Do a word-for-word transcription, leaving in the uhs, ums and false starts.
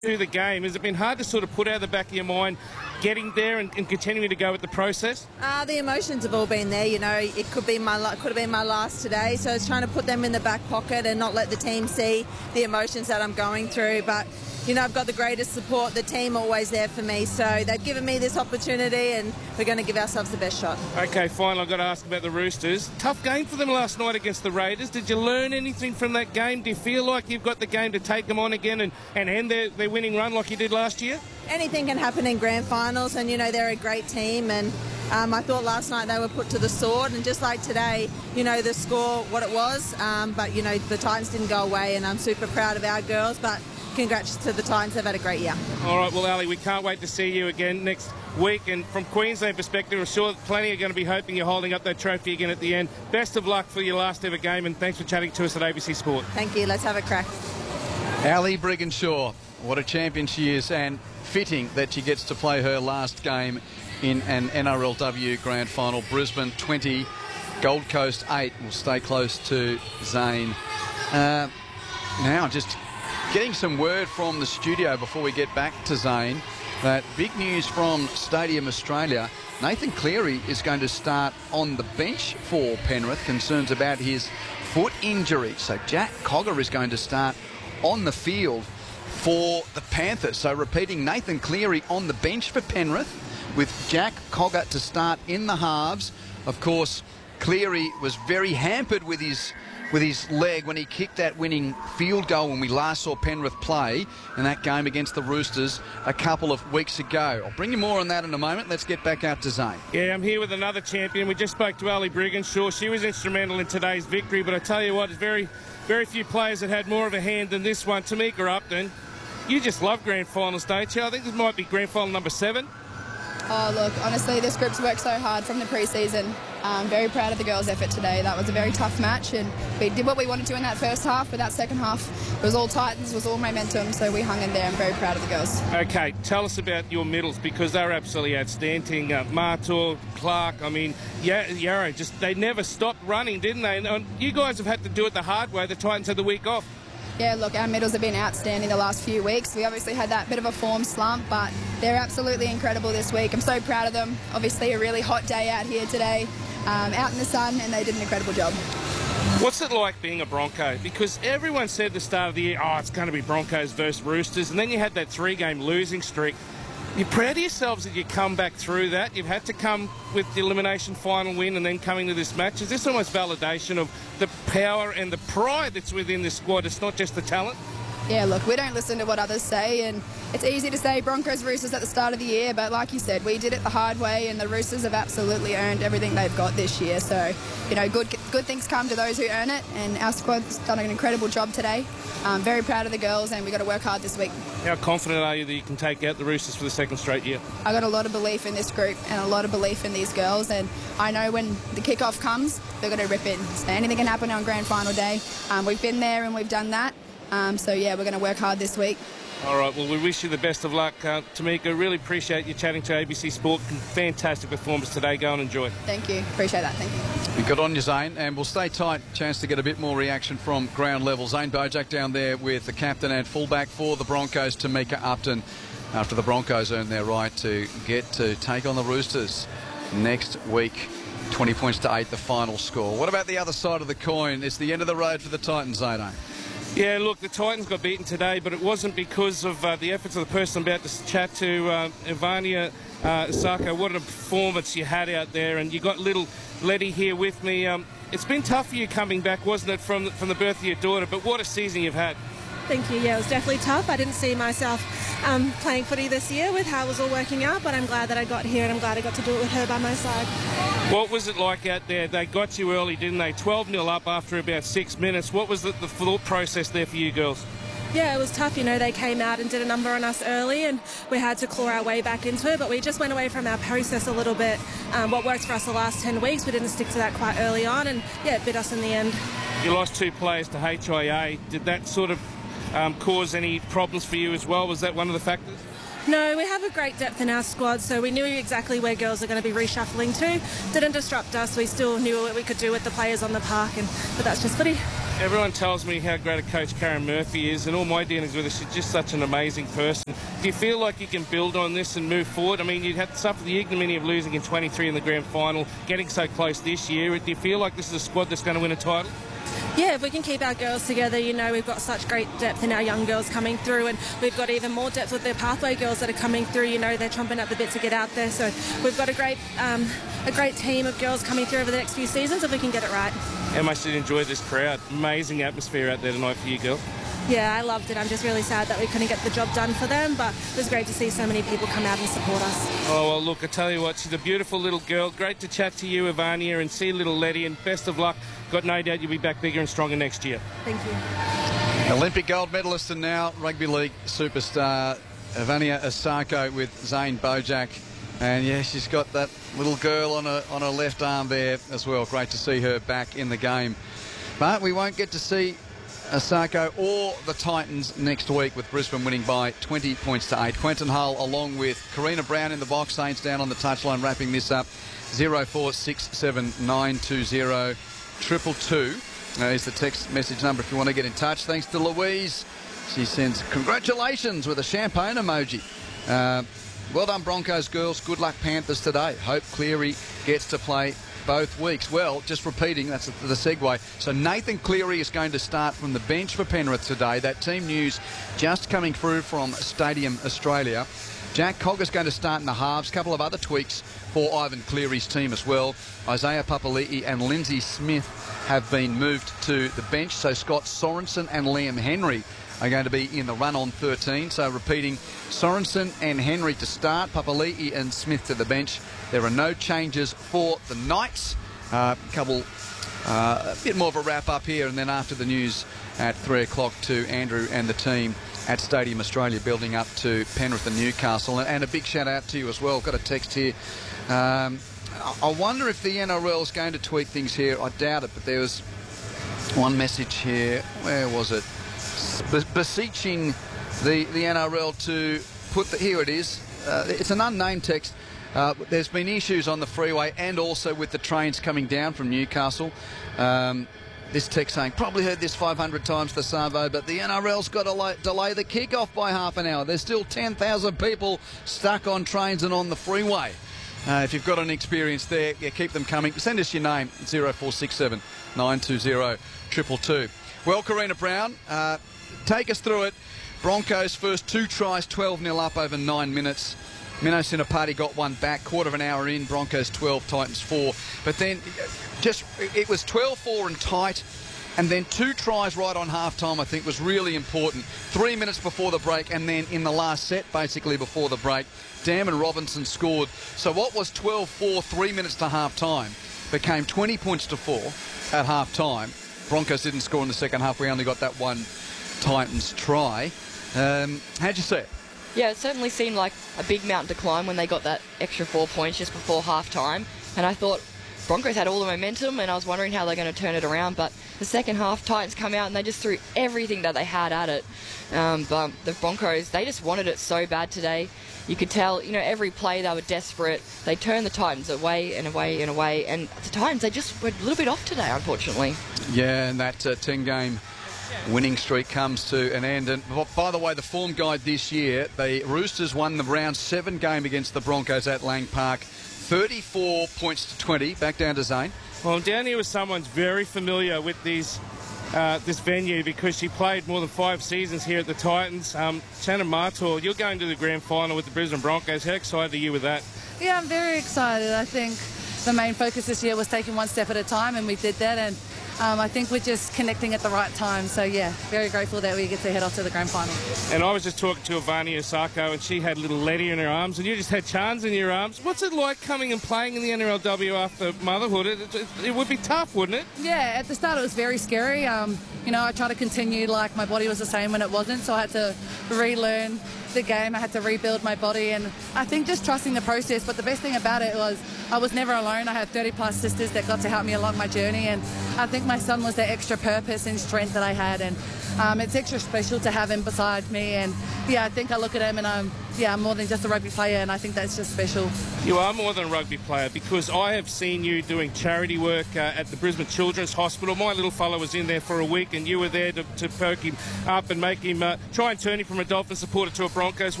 through the game, has it been hard to sort of put out of the back of your mind getting there and, and continuing to go with the process? Uh, the emotions have all been there. You know, it could be my could have been my last today, so it's trying to put them in the back pocket and not let the team see the emotions that I'm going through. But you know, I've got the greatest support. The team always there for me, so they've given me this opportunity, and we're going to give ourselves the best shot. Okay, fine. I've got to ask about the Roosters. Tough game for them last night against the Raiders. Did you learn anything from that game? Do you feel like you've got the game to take them on again and, and end their, their winning run like you did last year? Anything can happen in grand finals, and you know, they're a great team, and um, I thought last night they were put to the sword, and just like today, you know, the score what it was, um, but you know, the Titans didn't go away, and I'm super proud of our girls. But congrats to the Titans, they've had a great year. All right, well, Ali, we can't wait to see you again next week, and from Queensland perspective, I'm sure plenty are going to be hoping you're holding up that trophy again at the end. Best of luck for your last ever game, and thanks for chatting to us at A B C Sport. Thank you, let's have a crack. Ali Brigginshaw, what a champion she is, and fitting that she gets to play her last game in an N R L W Grand Final. Brisbane twenty, Gold Coast eight. We'll stay close to Zane. Uh, now, just getting some word from the studio before we get back to Zane, that big news from Stadium Australia. Nathan Cleary is going to start on the bench for Penrith. Concerns about his foot injury. So Jack Cogger is going to start on the field for the Panthers. So repeating, Nathan Cleary on the bench for Penrith with Jack Cogger to start in the halves. Of course, Cleary was very hampered with his with his leg when he kicked that winning field goal when we last saw Penrith play in that game against the Roosters a couple of weeks ago. I'll bring you more on that in a moment. Let's get back out to Zane. Yeah, I'm here with another champion. We just spoke to Ali Brigginshaw. She was instrumental in today's victory, but I tell you what, there's very, very few players that had more of a hand than this one. Tamika Upton, you just love grand finals, don't you? I think this might be grand final number seven. Oh, look, honestly, this group's worked so hard from the pre-season. I'm very proud of the girls' effort today. That was a very tough match, and we did what we wanted to in that first half, but that second half it was all Titans, was all momentum, so we hung in there. I'm very proud of the girls. Okay, tell us about your middles, because they're absolutely outstanding. Uh, Martor, Clark, I mean, Yarrow, just they never stopped running, didn't they? And you guys have had to do it the hard way. The Titans had the week off. Yeah, look, our middles have been outstanding the last few weeks. We obviously had that bit of a form slump, but they're absolutely incredible this week. I'm so proud of them. Obviously a really hot day out here today, um, out in the sun, and they did an incredible job. What's it like being a Bronco? Because everyone said at the start of the year, oh, it's going to be Broncos versus Roosters, and then you had that three-game losing streak. You're proud of yourselves that you come back through that. You've had to come with the elimination final win and then coming to this match. Is this almost validation of the power and the pride that's within this squad? It's not just the talent? Yeah, look, we don't listen to what others say, and it's easy to say Broncos, Roosters at the start of the year, but like you said, we did it the hard way, and the Roosters have absolutely earned everything they've got this year. So, you know, good good things come to those who earn it, and our squad's done an incredible job today. I'm very proud of the girls, and we've got to work hard this week. How confident are you that you can take out the Roosters for the second straight year? I've got a lot of belief in this group and a lot of belief in these girls, and I know when the kick-off comes, they're going to rip it. So anything can happen on grand final day. Um, we've been there and we've done that. Um, so, yeah, we're going to work hard this week. All right, well, we wish you the best of luck, uh, Tamika. Really appreciate you chatting to A B C Sport. Fantastic performance today. Go and enjoy. Thank you. Appreciate that. Thank you. Good on you, Zane. And we'll stay tight. Chance to get a bit more reaction from ground level. Zane Bojack down there with the captain and fullback for the Broncos, Tamika Upton, after the Broncos earned their right to get to take on the Roosters next week. twenty points to eight, the final score. What about the other side of the coin? It's the end of the road for the Titans, Zane. Yeah, look, the Titans got beaten today, but it wasn't because of uh, the efforts of the person I'm about to chat to, uh, Ivania uh, Sako. What a performance you had out there, and you got little Letty here with me. Um, it's been tough for you coming back, wasn't it, from, from the birth of your daughter, but what a season you've had. Thank you. Yeah, it was definitely tough. I didn't see myself um, playing footy this year with how it was all working out, but I'm glad that I got here, and I'm glad I got to do it with her by my side. What was it like out there? They got you early, didn't they? twelve nil up after about six minutes. What was the, the thought process there for you girls? Yeah, it was tough. You know, they came out and did a number on us early, and we had to claw our way back into it, but we just went away from our process a little bit. Um, what worked for us the last ten weeks, we didn't stick to that quite early on, and yeah, it bit us in the end. You lost two players to H I A. Did that sort of um, cause any problems for you as well? Was that one of the factors? No, we have a great depth in our squad, so we knew exactly where girls are going to be reshuffling to. Didn't disrupt us. We still knew what we could do with the players on the park, and but that's just footy. Everyone tells me how great a coach Karen Murphy is, and all my dealings with her, she's just such an amazing person. Do you feel like you can build on this and move forward? I mean, you had to suffer the ignominy of losing in twenty-three in the grand final, getting so close this year. Do you feel like this is a squad that's going to win a title? Yeah, if we can keep our girls together, you know, we've got such great depth in our young girls coming through, and we've got even more depth with the pathway girls that are coming through. You know, they're chomping at the bit to get out there. So we've got a great, um, a great team of girls coming through over the next few seasons if we can get it right. How much did you enjoy this crowd? Amazing atmosphere out there tonight for you, girl. Yeah, I loved it. I'm just really sad that we couldn't get the job done for them, but it was great to see so many people come out and support us. Oh, well, look, I tell you what, she's a beautiful little girl. Great to chat to you, Ivania, and see little Letty, and best of luck. Got no doubt you'll be back bigger and stronger next year. Thank you. Olympic gold medalist and now rugby league superstar Ivania Asako with Zane Bojak. And yeah, she's got that little girl on her, on her left arm there as well. Great to see her back in the game. But we won't get to see Asako or the Titans next week, with Brisbane winning by twenty points to eight. Quentin Hull along with Karina Brown in the box. Saints down on the touchline wrapping this up. zero four six seven nine two zero triple two uh, is the text message number if you want to get in touch. Thanks to Louise. She sends congratulations with a champagne emoji. Uh, well done Broncos girls. Good luck Panthers today. Hope Cleary gets to play both weeks. Well, just repeating, that's the segue. So Nathan Cleary is going to start from the bench for Penrith today. That team news just coming through from Stadium Australia. Jack Cogger's going to start in the halves. A couple of other tweaks for Ivan Cleary's team as well. Isaiah Papali'i and Lindsay Smith have been moved to the bench. So Scott Sorensen and Liam Henry are going to be in the run on thirteen. So repeating, Sorensen and Henry to start, Papali'i and Smith to the bench. There are no changes for the Knights. A uh, couple, uh, a bit more of a wrap up here, and then after the news at three o'clock to Andrew and the team at Stadium Australia, building up to Penrith and Newcastle. And, and a big shout out to you as well. Got a text here. Um, I wonder if the N R L is going to tweak things here. I doubt it, but there was one message here. Where was it? Be- beseeching the, the N R L to put the... Here it is. Uh, it's an unnamed text. Uh, there's been issues on the freeway and also with the trains coming down from Newcastle. Um, this text saying, probably heard this five hundred times, the Savo, but the N R L's got to la- delay the kick-off by half an hour. There's still ten thousand people stuck on trains and on the freeway. Uh, if you've got an experience there, yeah, keep them coming. Send us your name, zero four six seven nine two zero two two two. Well, Karina Brown, uh, take us through it. Broncos first two tries, twelve nil up over nine minutes. Mino Sinapati got one back, quarter of an hour in, Broncos twelve, Titans four. But then just it was twelve four and tight, and then two tries right on half-time, I think, was really important. Three minutes before the break, and then in the last set, basically before the break, Dam and Robinson scored. So what was twelve four, three minutes to half-time, became twenty points to four at half-time. Broncos didn't score in the second half. We only got that one Titans try. Um, how'd you see it? Yeah, it certainly seemed like a big mountain to climb when they got that extra four points just before half-time. And I thought Broncos had all the momentum, and I was wondering how they're going to turn it around. But the second half, Titans come out and they just threw everything that they had at it. Um, but the Broncos, they just wanted it so bad today. You could tell, you know, every play they were desperate. They turned the Titans away and away and away. And the Titans, they just were a little bit off today, unfortunately. Yeah, and that uh, ten-game winning streak comes to an end. And by the way, the form guide this year, the Roosters won the round seven game against the Broncos at Lang Park, thirty-four points to twenty. Back down to Zane. Well, I'm down here with someone very familiar with these, uh, this venue, because she played more than five seasons here at the Titans. Um, Shannon Martor, you're going to the grand final with the Brisbane Broncos. How excited are you with that? Yeah, I'm very excited. I think the main focus this year was taking one step at a time, and we did that. And Um, I think we're just connecting at the right time. So, yeah, very grateful that we get to head off to the grand final. And I was just talking to Ivania Asako, and she had little Letty in her arms, and you just had Chans in your arms. What's it like coming and playing in the N R L W after motherhood? It, it, it would be tough, wouldn't it? Yeah, at the start it was very scary. Um, you know, I tried to continue like my body was the same when it wasn't, so I had to relearn the game. I had to rebuild my body, and I think just trusting the process. But the best thing about it was I was never alone. I had thirty plus sisters that got to help me along my journey, and I think my son was the extra purpose and strength that I had. And um, it's extra special to have him beside me. And yeah, I think I look at him and I'm yeah I'm more than just a rugby player, and I think that's just special. You are more than a rugby player, because I have seen you doing charity work uh, at the Brisbane Children's Hospital. My little fellow was in there for a week, and you were there to, to perk him up and make him uh, try and turn him from a Dolphin supporter to a Broncos